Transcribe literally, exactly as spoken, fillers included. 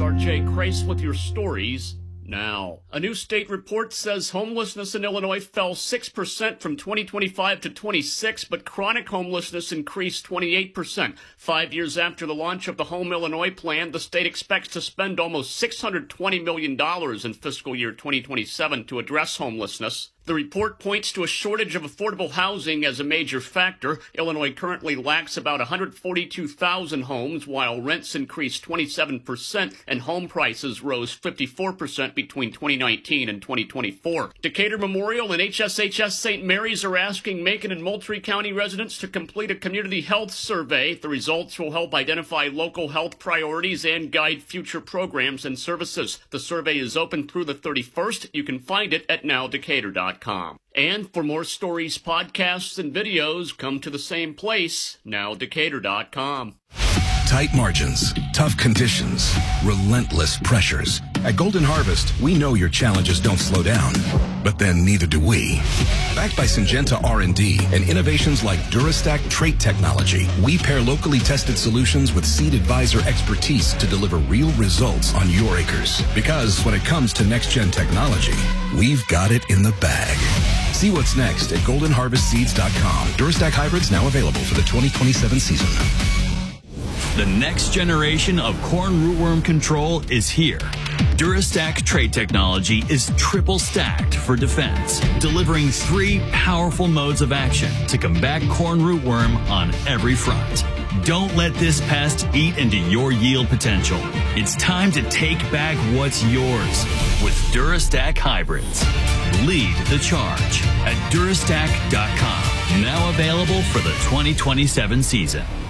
R J Crace with your stories now. A new state report says homelessness in Illinois fell six percent from twenty twenty-five to twenty-six, but chronic homelessness increased twenty-eight percent. Five years after the launch of the Home Illinois plan, the state expects to spend almost six hundred twenty million dollars in fiscal year twenty twenty-seven to address homelessness. The report points to a shortage of affordable housing as a major factor. Illinois currently lacks about one hundred forty-two thousand homes, while rents increased twenty-seven percent and home prices rose fifty-four percent between twenty nineteen and twenty twenty-four. Decatur Memorial and H S H S Saint Mary's are asking Macon and Moultrie County residents to complete a community health survey. The results will help identify local health priorities and guide future programs and services. The survey is open through the thirty-first. You can find it at now decatur dot com. And for more stories, podcasts, and videos, come to the same place, now decatur dot com. Tight margins, tough conditions, relentless pressures. At Golden Harvest, we know your challenges don't slow down, but then neither do we. Backed by Syngenta R and D and innovations like Durastack trait technology, we pair locally tested solutions with Seed Advisor expertise to deliver real results on your acres. Because when it comes to next-gen technology, we've got it in the bag. See what's next at golden harvest seeds dot com. Durastack hybrids now available for the twenty twenty-seven season. The next generation of corn rootworm control is here. Durastack trait technology is triple stacked for defense, delivering three powerful modes of action to combat corn rootworm on every front. Don't let this pest eat into your yield potential. It's time to take back what's yours with Durastack hybrids. Lead the charge at durastack dot com. Now available for the twenty twenty-seven season.